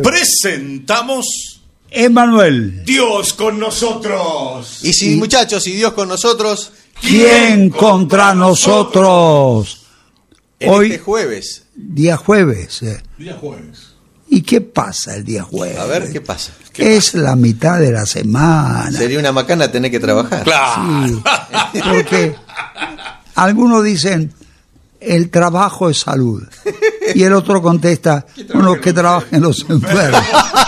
presentamos Emmanuel. Dios con nosotros. Y si, muchachos, si Dios con nosotros, ¿quién contra nosotros? Hoy, este jueves. Día jueves. Día jueves. ¿Y qué pasa el día jueves? A ver, ¿qué pasa? Es la mitad de la semana. Sería una macana tener que trabajar. Claro. Sí, porque algunos dicen, el trabajo es salud. Y el otro contesta, bueno, que trabajen los enfermos.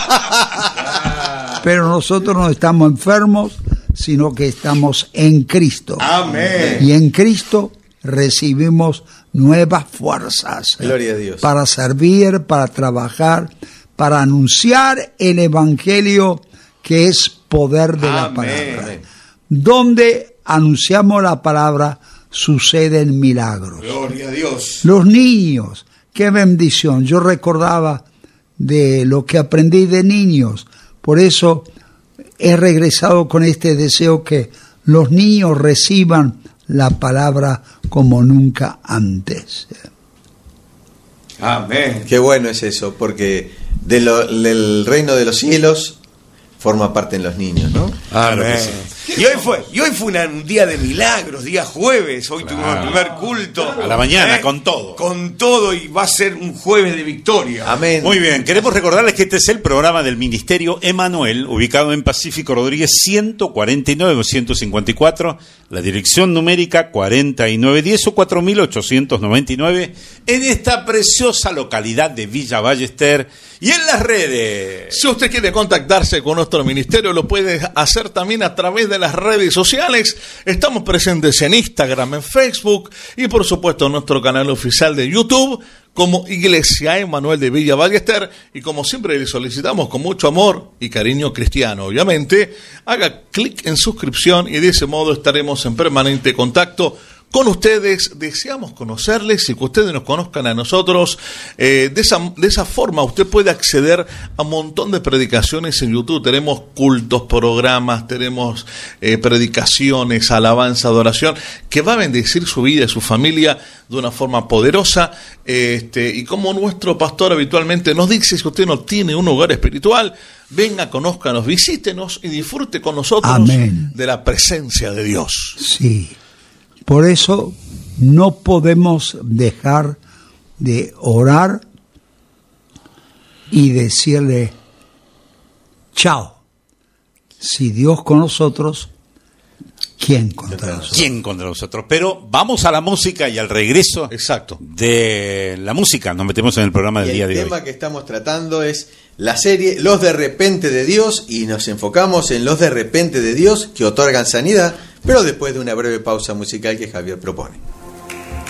Pero nosotros no estamos enfermos, sino que estamos en Cristo. Amén. Y en Cristo recibimos nuevas fuerzas. Gloria a Dios. Para servir, para trabajar, para anunciar el Evangelio, que es poder de la palabra. Amén. Donde anunciamos la palabra, suceden milagros. Gloria a Dios. Los niños, qué bendición. Yo recordaba de lo que aprendí de niños. Por eso he regresado con este deseo que los niños reciban la palabra como nunca antes. Amén. Qué bueno es eso, porque del reino de los cielos forma parte en los niños, ¿no? Amén. Y hoy fue un día de milagros, día jueves. Hoy tuvimos el primer culto. A la mañana, con todo. Con todo, y va a ser un jueves de victoria. Amén. Muy bien, queremos recordarles que este es el programa del Ministerio Emmanuel, ubicado en Pacífico Rodríguez 149-254, la dirección numérica 4910 o 4899, en esta preciosa localidad de Villa Ballester y en las redes. Si usted quiere contactarse con nuestro ministerio, lo puede hacer también a través de las redes sociales. Estamos presentes en Instagram, en Facebook y por supuesto en nuestro canal oficial de YouTube como Iglesia Emmanuel de Villa Ballester, y como siempre le solicitamos con mucho amor y cariño cristiano, obviamente, haga clic en suscripción y de ese modo estaremos en permanente contacto con ustedes. Deseamos conocerles y que ustedes nos conozcan a nosotros. De esa forma usted puede acceder a un montón de predicaciones en YouTube. Tenemos cultos, programas, tenemos predicaciones, alabanza, adoración, que va a bendecir su vida y su familia de una forma poderosa. Y como nuestro pastor habitualmente nos dice, si usted no tiene un hogar espiritual, venga, conózcanos, visítenos y disfrute con nosotros. Amén. De la presencia de Dios. Sí. Por eso no podemos dejar de orar y decirle, chao, si Dios con nosotros, ¿quién contra nosotros? ¿Quién contra nosotros? Pero vamos a la música y al regreso Exacto. de la música nos metemos en el programa del Y día de el hoy. tema que estamos tratando es la serie Los de repente de Dios, y nos enfocamos en los de repente de Dios que otorgan sanidad, pero después de una breve pausa musical que Javier propone.